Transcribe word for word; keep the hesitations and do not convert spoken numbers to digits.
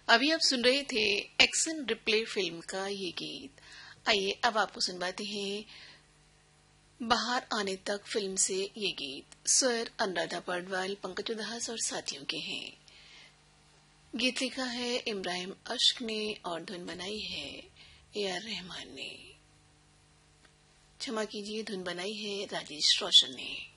अभी आप सुन रहे थे एक्शन रिप्ले फिल्म का ये गीत। आइए अब आपको सुनवाते हैं बाहर आने तक फिल्म से ये गीत। स्वर अनुराधा पौडवाल, पंकज उदास और साथियों के हैं। गीत लिखा है इब्राहिम अश्क ने और धुन बनाई है ए आर रहमान ने। क्षमा कीजिए, धुन बनाई है राजेश रोशन ने।